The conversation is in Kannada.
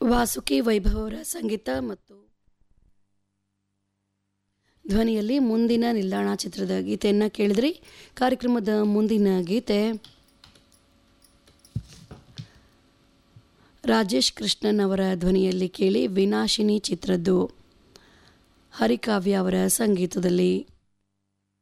ವಾಸುಕಿ ವೈಭವ್ ಅವರ ಸಂಗೀತ ಮತ್ತು ಧ್ವನಿಯಲ್ಲಿ ಮುಂದಿನ ನಿಲ್ದಾಣ ಚಿತ್ರದ ಗೀತೆಯನ್ನು ಕೇಳಿದ್ರಿ. ಕಾರ್ಯಕ್ರಮದ ಮುಂದಿನ ಗೀತೆ ರಾಜೇಶ್ ಕೃಷ್ಣನ್ ಅವರ ಧ್ವನಿಯಲ್ಲಿ ಕೇಳಿ. ವಿನಾಶಿನಿ ಚಿತ್ರದ್ದು ಹರಿಕಾವ್ಯ ಅವರ ಸಂಗೀತದಲ್ಲಿ.